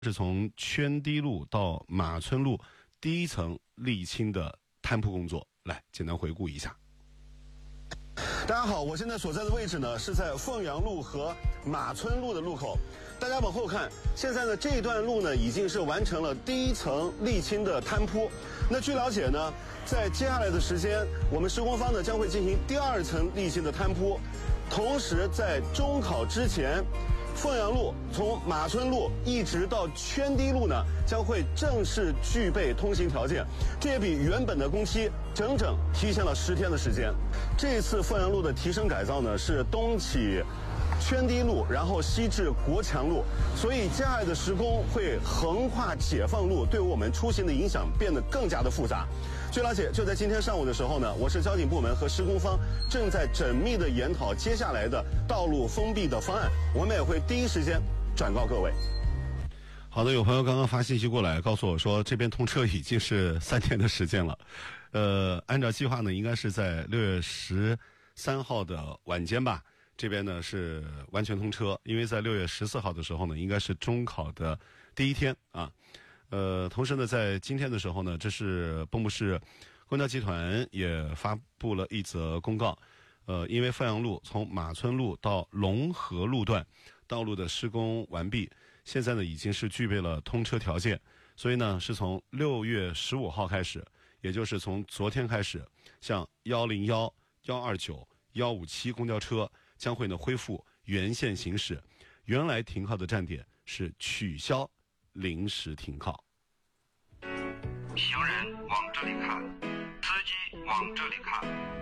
是从圈堤路到马村路第一层沥青的摊铺工作。来，简单回顾一下。 大家好，我现在所在的位置呢是在凤阳路和马村路的路口。大家往后看，现在呢这一段路呢已经是完成了第一层沥青的摊铺。那据了解呢，在接下来的时间，我们施工方呢将会进行第二层沥青的摊铺。同时，在中考之前，凤阳路从马村路一直到圈堤路呢，将会正式具备通行条件，这也比原本的工期整整提前了10天的时间。这一次凤阳路的提升改造呢，是东起圈堤路，然后西至国强路，所以接下来的施工会横跨解放路，对我们出行的影响变得更加的复杂。据了解，就在今天上午的时候呢，我市交警部门和施工方正在缜密的研讨接下来的道路封闭的方案，我们也会第一时间转告各位。 好的，有朋友刚刚发信息过来，告诉我说这边通车已经是3天的时间了。按照计划呢，应该是在6月13号的晚间吧，这边呢是完全通车，因为在6月14号的时候呢，应该是中考的第一天啊。同时呢，在今天的时候呢，这是蚌埠市公交集团也发布了一则公告，因为凤阳路从马村路到龙河路段道路的施工完毕，现在呢已经是具备了通车条件，所以呢是从6月15号开始，也就是从昨天开始，像101、129、157公交车将会呢恢复原线行驶，原来停靠的站点是取消临时停靠。 行人往这里看，司机往这里看。